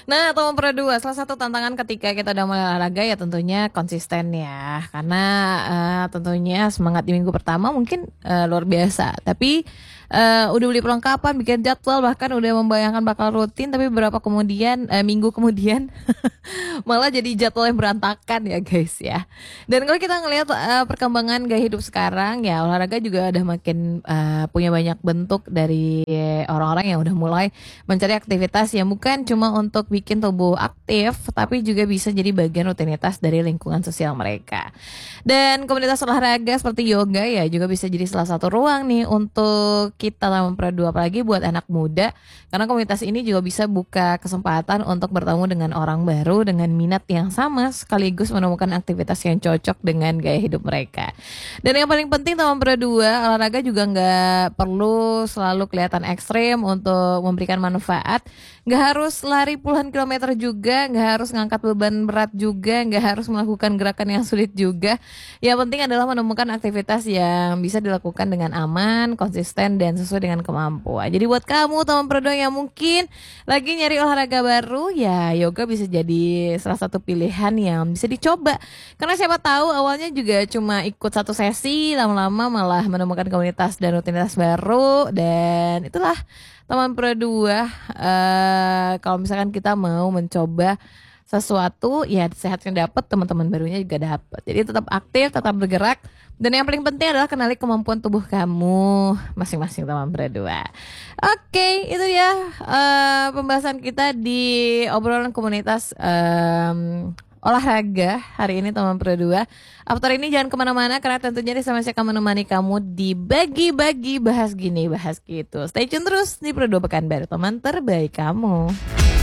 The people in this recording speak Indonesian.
Nah, atau nomor dua, salah satu tantangan ketika kita udah mulai olahraga ya tentunya konsisten ya. Karena tentunya semangat di minggu pertama mungkin luar biasa. Tapi udah beli perlengkapan, bikin jadwal, bahkan udah membayangkan bakal rutin. Tapi beberapa kemudian, minggu kemudian malah jadi jadwal yang berantakan ya guys ya. Dan kalau kita ngelihat perkembangan gaya hidup sekarang ya olahraga juga udah makin punya banyak bentuk dari orang-orang yang udah mulai mencari aktivitas yang bukan cuma untuk bikin tubuh aktif, tapi juga bisa jadi bagian rutinitas dari lingkungan sosial mereka. Dan komunitas olahraga seperti yoga ya juga bisa jadi salah satu ruang nih untuk kita memperadu apalagi buat anak muda, karena komunitas ini juga bisa buka kesempatan untuk bertemu dengan orang baru dengan minat yang sama sekaligus menemukan aktivitas yang cocok dengan gaya hidup mereka. Dan yang paling penting teman berdua, olahraga juga nggak perlu selalu kelihatan ekstrim untuk memberikan manfaat. Nggak harus lari puluhan kilometer juga, nggak harus ngangkat beban berat juga, nggak harus melakukan gerakan yang sulit juga. Yang penting adalah menemukan aktivitas yang bisa dilakukan dengan aman, konsisten, dan sesuai dengan kemampuan. Jadi buat kamu teman berdua yang mungkin lagi nyari olahraga baru, ya yoga bisa jadi salah satu pilihan yang bisa dicoba. Karena siapa tahu awalnya juga cuma ikut satu sesi, lama-lama malah menemukan komunitas dan rutinitas baru. Dan itulah teman berdua, kalau misalkan kita mau mencoba sesuatu, ya sehatnya dapat, teman-teman barunya juga dapat. Jadi tetap aktif, tetap bergerak. Dan yang paling penting adalah kenali kemampuan tubuh kamu masing-masing teman berdua. Oke, itu ya pembahasan kita di obrolan komunitas olahraga hari ini teman berdua. After ini jangan kemana-mana karena tentunya Risa masih akan menemani kamu di bagi-bagi bahas gini bahas gitu. Stay tune terus di Berdua Pekanbaru, teman terbaik kamu.